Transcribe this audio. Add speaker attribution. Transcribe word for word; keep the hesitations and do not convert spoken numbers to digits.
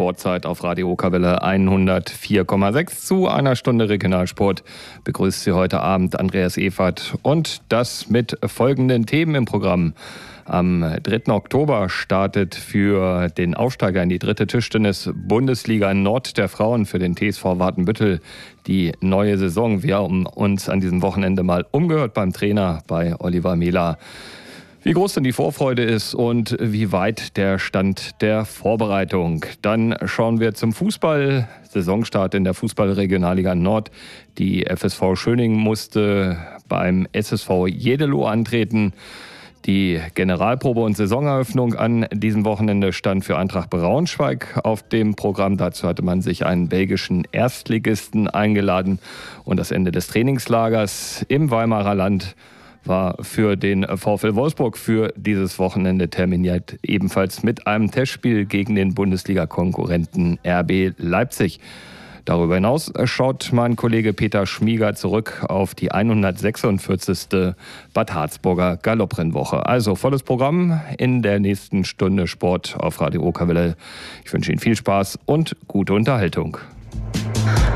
Speaker 1: Sportzeit auf Radio Okerwelle hundertvier Komma sechs zu einer Stunde Regionalsport. Begrüßt Sie heute Abend Andreas Evert und das mit folgenden Themen im Programm. Am dritten Oktober startet für den Aufsteiger in die dritte Tischtennis-Bundesliga Nord der Frauen für den T S V Watenbüttel die neue Saison. Wir haben uns an diesem Wochenende mal umgehört beim Trainer, bei Oliver Mehler, wie groß denn die Vorfreude ist und wie weit der Stand der Vorbereitung. Dann schauen wir zum Fußball. Saisonstart in der Fußball-Regionalliga Nord. Die F S V Schöning musste beim S S V Jedeloh antreten. Die Generalprobe und Saisoneröffnung an diesem Wochenende stand für Eintracht Braunschweig auf dem Programm. Dazu hatte man sich einen belgischen Erstligisten eingeladen. Und das Ende des Trainingslagers im Weimarer Land war für den VfL Wolfsburg für dieses Wochenende terminiert, ebenfalls mit einem Testspiel gegen den Bundesliga-Konkurrenten R B Leipzig. Darüber hinaus schaut mein Kollege Peter Schmieger zurück auf die hundertsechsundvierzigste Bad Harzburger Galopprennwoche. Also volles Programm in der nächsten Stunde Sport auf Radio Okerwelle. Ich wünsche Ihnen viel Spaß und gute Unterhaltung.